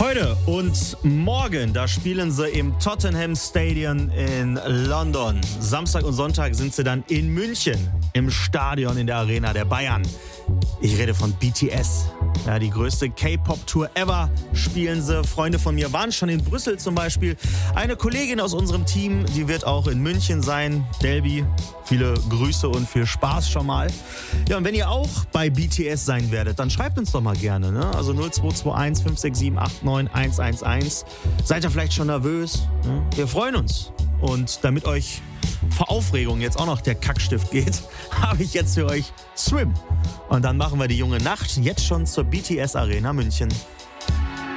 Heute und morgen, da spielen sie im Tottenham Stadium in London. Samstag und Sonntag sind sie dann in München im Stadion in der Arena der Bayern. Ich rede von BTS. Ja, die größte K-Pop-Tour ever spielen sie. Freunde von mir waren schon in Brüssel zum Beispiel. Eine Kollegin aus unserem Team, die wird auch in München sein. Delby, viele Grüße und viel Spaß schon mal. Ja, und wenn ihr auch bei BTS sein werdet, dann schreibt uns doch mal gerne. Ne? Also 0221 567 89 111. Seid ihr vielleicht schon nervös? Ne? Wir freuen uns. Und damit euch vor Aufregung jetzt auch noch der Kackstift geht, habe ich jetzt für euch Swim. Und dann machen wir die junge Nacht jetzt schon zur BTS Arena München.